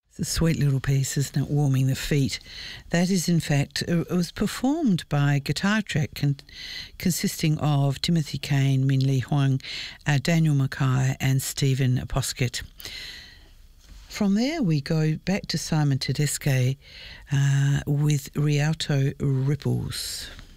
It's a sweet little piece, isn't it? Warming the Feet. That is, in fact, it was performed by Guitar Track consisting of Timothy Kane, Min Lee Huang, Daniel Mackay and Stephen Poskett. From there we go back to Simon Tedeschi with Rialto Ripples.